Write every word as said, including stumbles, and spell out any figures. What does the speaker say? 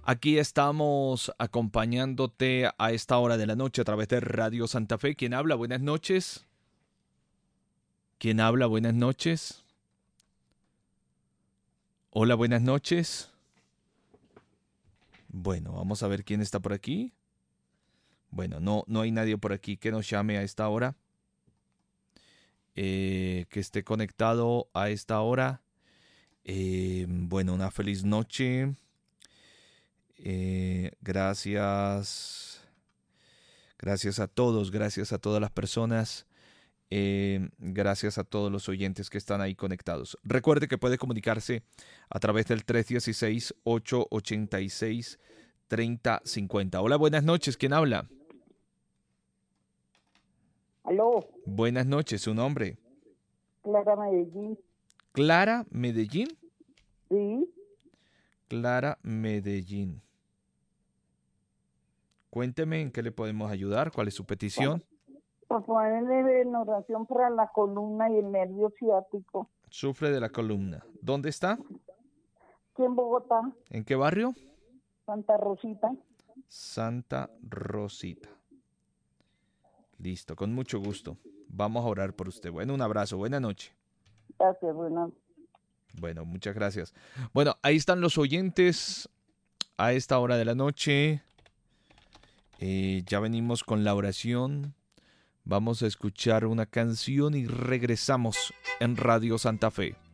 Aquí estamos acompañándote a esta hora de la noche a través de Radio Santa Fe. ¿Quién habla? Buenas noches. ¿Quién habla? Buenas noches. Hola, buenas noches. Bueno, vamos a ver quién está por aquí. Bueno, no, no hay nadie por aquí que nos llame a esta hora. Eh, que esté conectado a esta hora. Eh, bueno, una feliz noche. Eh, gracias. Gracias a todos, gracias a todas las personas. Eh, gracias a todos los oyentes que están ahí conectados. Recuerde que puede comunicarse a través del tres uno seis, ocho ocho seis, tres cero cinco cero. Hola, buenas noches. ¿Quién habla? Aló. Buenas noches. ¿Su nombre? Clara Medellín. ¿Clara Medellín? Sí. Clara Medellín. Cuénteme en qué le podemos ayudar. ¿Cuál es su petición? Para ponerle en oración para la columna y el nervio ciático. Sufre de la columna. ¿Dónde está? Aquí en Bogotá. ¿En qué barrio? Santa Rosita. Santa Rosita. Listo, con mucho gusto. Vamos a orar por usted. Bueno, un abrazo. Buena noche. Gracias, buenas. Bueno, muchas gracias. Bueno, ahí están los oyentes a esta hora de la noche. Eh, ya venimos con la oración. Vamos a escuchar una canción y regresamos en Radio Santa Fe.